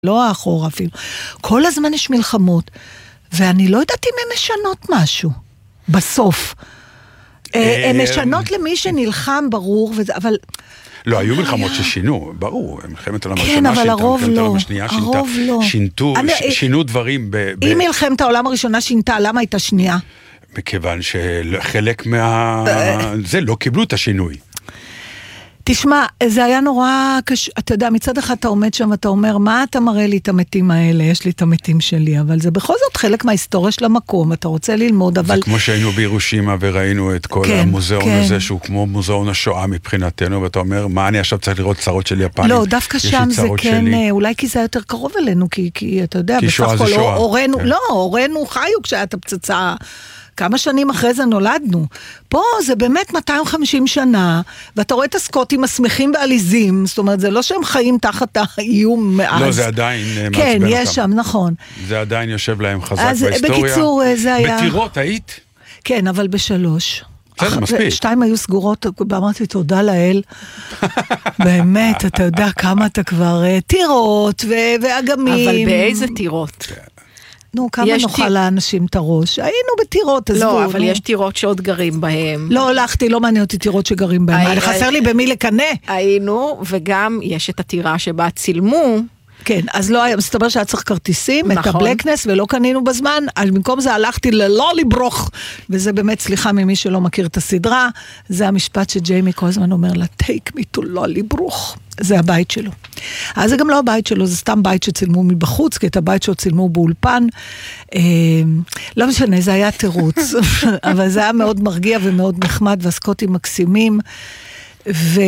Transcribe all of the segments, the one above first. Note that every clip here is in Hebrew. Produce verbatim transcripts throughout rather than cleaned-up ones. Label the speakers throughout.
Speaker 1: לא האחורה אפילו. כל הזמן יש מלחמות, ואני לא יודעת אם הן משנות משהו, בסוף. הן משנות למי שנלחם, ברור, אבל...
Speaker 2: לא, היו מלחמות ששינו, ברור, מלחמת העולם הראשונה
Speaker 1: כן, אבל
Speaker 2: שינתה,
Speaker 1: הרוב
Speaker 2: מלחמת
Speaker 1: לא,
Speaker 2: העולם השנייה
Speaker 1: הרוב לא.
Speaker 2: שינתו, שינו דברים.
Speaker 1: אם מלחמת העולם הראשונה שינתה, למה הייתה שנייה?
Speaker 2: מכיוון שחלק מה... זה לא קיבלו את השינוי.
Speaker 1: תשמע, זה היה נורא קשה, אתה יודע, מצד אחד אתה עומד שם ואתה אומר, מה אתה מראה לי את המתים האלה? יש לי את המתים שלי, אבל זה בכל זאת חלק מההיסטוריה של המקום, אתה רוצה ללמוד, אבל...
Speaker 2: זה כמו שהיינו בירושימה וראינו את כל
Speaker 1: כן,
Speaker 2: המוזיאון
Speaker 1: כן.
Speaker 2: הזה, שהוא כמו מוזיאון השואה מבחינתנו, ואתה אומר, מה אני עכשיו צריך לראות צרות של יפנים?
Speaker 1: לא, דווקא שם זה כן, שלי. אולי כי זה היה יותר קרוב אלינו, כי, כי אתה יודע,
Speaker 2: כי שואה זה שואה.
Speaker 1: אורנו,
Speaker 2: כן.
Speaker 1: לא, אורנו חיו כשהיה את הפצצה... כמה שנים אחרי זה נולדנו. פה זה באמת מאתיים וחמישים שנה, ואתה רואה את הסקוטים השמחים ועליזים, זאת אומרת, זה לא שהם חיים תחת האיום מאז.
Speaker 2: לא, זה עדיין מעצבן
Speaker 1: כן,
Speaker 2: אותם.
Speaker 1: יש שם, נכון.
Speaker 2: זה עדיין יושב להם חזק
Speaker 1: אז
Speaker 2: בהיסטוריה.
Speaker 1: בקיצור, זה היה...
Speaker 2: בטירות היית?
Speaker 1: כן, אבל בשלוש.
Speaker 2: בסדר, מספיק.
Speaker 1: שתיים היו סגורות, אמרתי, תודה לאל. באמת, אתה יודע כמה אתה כבר... טירות ואגמים.
Speaker 3: אבל באיזה טירות?
Speaker 1: נו, כמה נוכל לאנשים את הראש? היינו בטירות, עזבו.
Speaker 3: לא, אבל יש טירות שעוד גרים בהם.
Speaker 1: לא הולכתי, לא מעניין אותי טירות שגרים בהם. חסר לי במי לקנה.
Speaker 3: היינו, וגם יש את הטירה שבה צילמו.
Speaker 1: כן, אז לא היה, מסתבר שהיה צריך כרטיסים, את הבלקנס, ולא קנינו בזמן, אז במקום זה הלכתי ללא לברוך, וזה באמת, סליחה ממי שלא מכיר את הסדרה, זה המשפט שג'יימי כל הזמן אומר לה, take me to לא לברוך. זה הבית שלו. אז זה גם לא הבית שלו, זה סתם בית שצילמו מבחוץ, כי את הבית שלו צילמו באולפן. לא משנה, זה היה תירוץ, אבל זה היה מאוד מרגיע ומאוד נחמד, והסקוטים מקסימים, ו...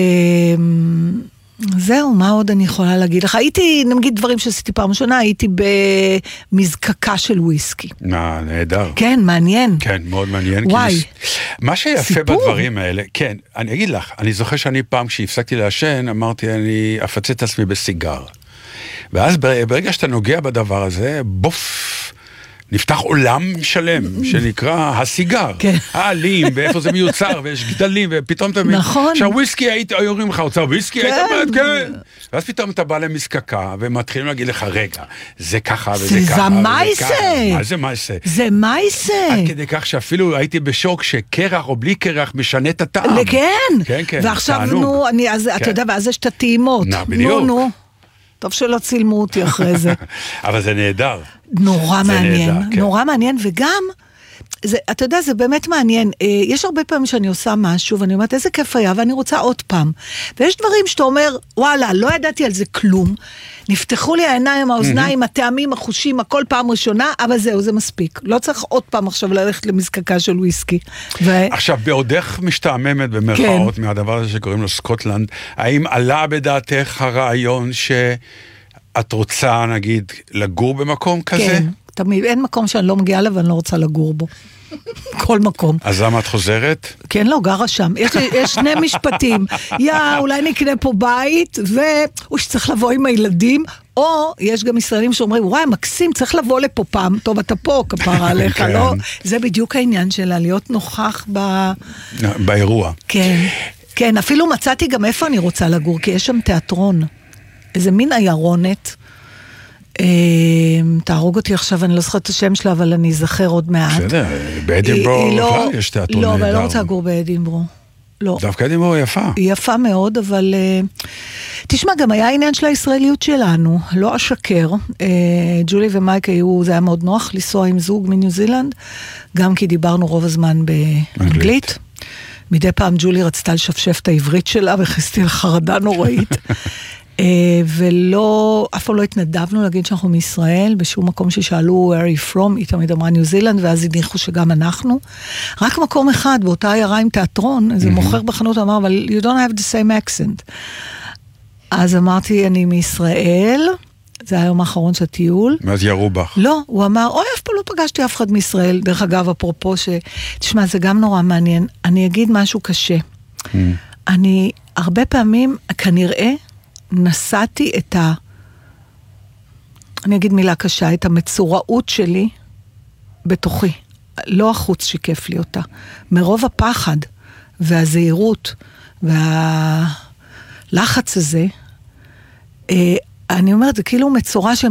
Speaker 1: זהו, מה עוד אני יכולה להגיד לך? הייתי, נגיד דברים שעשיתי פעם ראשונה, הייתי במזקקה של וויסקי.
Speaker 2: מה, נהדר.
Speaker 1: כן, מעניין.
Speaker 2: כן, מאוד מעניין.
Speaker 1: וואי.
Speaker 2: מה שיפה בדברים האלה, כן, אני אגיד לך, אני זוכר שאני פעם כשהפסקתי לעשן, אמרתי, אני אפצה את עצמי בסיגר. ואז ברגע שאתה נוגע בדבר הזה, בוף, נפתח עולם שלם, שנקרא הסיגר.
Speaker 1: כן.
Speaker 2: העלים, ואיפה זה מיוצר, ויש גדלים, ופתאום אתה מבין,
Speaker 1: נכון.
Speaker 2: שהוויסקי, אומרים לך, הוצר וויסקי, היית אומרת, כן. ואז פתאום אתה בא למזקקה, ומתחילים להגיד לך, רגע, זה ככה וזה ככה.
Speaker 1: זה מייסה.
Speaker 2: מה זה מייסה?
Speaker 1: זה מייסה.
Speaker 2: עד כדי כך שאפילו הייתי בשוק, שקרח או בלי קרח משנה את הטעם.
Speaker 1: כן.
Speaker 2: כן, כן.
Speaker 1: ועכשיו, נו, אתה יודע, ואז יש את הטעימות.
Speaker 2: בדיוק.
Speaker 1: נו, נו. טוב שלא צילמו אותי אחרי זה.
Speaker 2: אבל זה נהדר.
Speaker 1: נורא מעניין,
Speaker 2: נהדר, כן.
Speaker 1: נורא מעניין, וגם, זה, אתה יודע, זה באמת מעניין, יש הרבה פעמים שאני עושה משהו, ואני אומרת, איזה כיף היה, ואני רוצה עוד פעם. ויש דברים שאתה אומר, וואלה, לא ידעתי על זה כלום, נפתחו לי העיניים, האוזניים, הטעמים, החושים, הכל פעם ראשונה, אבל זהו, זה מספיק. לא צריך עוד פעם עכשיו ללכת למזקקה של וויסקי. ו...
Speaker 2: עכשיו, בעודך משתעממת במרכאות, כן. מהדבר הזה שקוראים לו סקוטלנד, האם עלה בדעתך הרעיון שאת רוצה, נגיד, לגור במקום כזה?
Speaker 1: כן, תמיד, אין מקום שאני לא מגיעה לה ואני לא רוצה לגור בו. כל מקום.
Speaker 2: אז למה את חוזרת?
Speaker 1: כן, לא, גרה שם. יש, יש שני משפטים. יא, אולי נקנה פה בית, והוא שצריך לבוא עם הילדים, או יש גם ישראלים שאומרים, וואי, מקסים, צריך לבוא לפה פעם. טוב, אתה פה, כפרה עליך,
Speaker 2: כן.
Speaker 1: לא? זה בדיוק העניין שלה, להיות נוכח ב...
Speaker 2: באירוע.
Speaker 1: כן. כן, אפילו מצאתי גם איפה אני רוצה לגור, כי יש שם תיאטרון. איזה מין עיירונת. תהרוג אותי עכשיו, אני לא זוכרת את השם שלה, אבל אני אזכר עוד מעט.
Speaker 2: בסדר, באדינברו בכלל יש תיאטרון נהדר.
Speaker 1: לא, אבל אני לא רוצה לגור באדינברו. לא.
Speaker 2: דווקא אדינברו יפה.
Speaker 1: היא יפה מאוד, אבל... תשמע, גם היה העניין של הישראליות שלנו, לא אשקר. ג'ולי ומייק היו, זה היה מאוד נוח לנסוע עם זוג מניו זילנד, גם כי דיברנו רוב הזמן באנגלית. מדי פעם ג'ולי רצתה לשפשף את העברית שלה, וחסתי לחרדה נוראית. ולא, אף פעם לא התנדבנו להגיד שאנחנו מישראל, בשום מקום ששאלו where are you from, היא תמיד אמרה ניו זילנד, ואז הניחו שגם אנחנו. רק מקום אחד, באותה עיירה עם תיאטרון, איזה מוכר בחנות אמר, אבל you don't have the same accent. אז אמרתי, אני מישראל, זה היום האחרון של הטיול.
Speaker 2: ואז ירו בך.
Speaker 1: לא, הוא אמר, אוי, אף פעם לא פגשתי אף אחד מישראל, דרך אגב, אפרופו ש... תשמע, זה גם נורא מעניין, אני אגיד משהו קשה. אני, הרבה פעמים, כנראה, נסעתי את ה... אני אגיד מילה קשה, את המצוראות שלי בתוכי. לא החוץ שיקף לי אותה. מרוב הפחד והזהירות והלחץ הזה, אני אומרת, זה כאילו מצורע